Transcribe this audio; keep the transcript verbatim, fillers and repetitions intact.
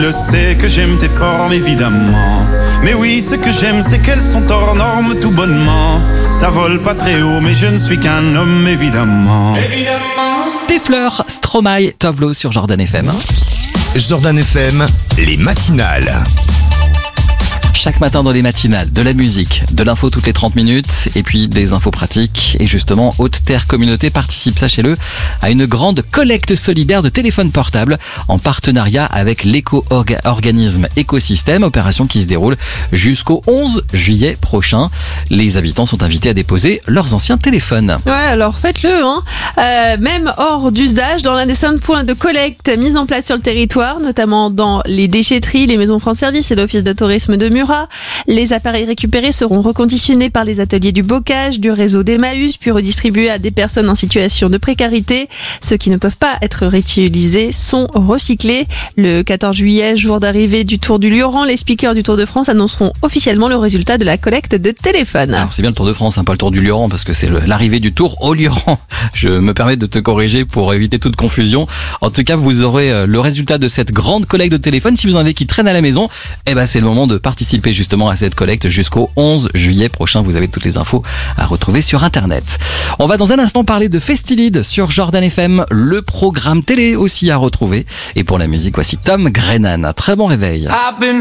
Le sais que j'aime tes formes évidemment. Mais oui, ce que j'aime c'est qu'elles sont hors normes tout bonnement. Ça vole pas très haut mais je ne suis qu'un homme évidemment. Évidemment. Tes fleurs, Stromae, Tovlo sur Jordan F M. Jordan F M, les matinales. Chaque matin dans les matinales, de la musique, de l'info toutes les trente minutes et puis des infos pratiques. Et justement, Haute Terre Communauté participe, sachez-le, à une grande collecte solidaire de téléphones portables en partenariat avec l'éco-organisme Écosystème, opération qui se déroule jusqu'au onze juillet prochain. Les habitants sont invités à déposer leurs anciens téléphones. Ouais, alors faites-le, hein. Euh, même hors d'usage, dans l'un des cinq points de collecte mis en place sur le territoire, notamment dans les déchetteries, les maisons France Service et l'office de tourisme de Murat. Les appareils récupérés seront reconditionnés par les ateliers du bocage, du réseau d'Emmaüs, puis redistribués à des personnes en situation de précarité. Ceux qui ne peuvent pas être réutilisés sont recyclés. Le quatorze juillet, jour d'arrivée du Tour du Lioran, les speakers du Tour de France annonceront officiellement le résultat de la collecte de téléphones. Alors c'est bien le Tour de France, hein, pas le Tour du Lioran, parce que c'est le, l'arrivée du Tour au Lioran. Je me permets de te corriger pour éviter toute confusion. En tout cas, vous aurez le résultat de cette grande collecte de téléphones. Si vous en avez qui traînent à la maison, eh ben c'est le moment de participer justement à cette collecte jusqu'au onze juillet prochain. Vous avez toutes les infos à retrouver sur internet. On va dans un instant parler de Festilide sur Jordan F M, le programme télé aussi à retrouver. Et pour la musique, voici Tom Grennan. Un très bon réveil.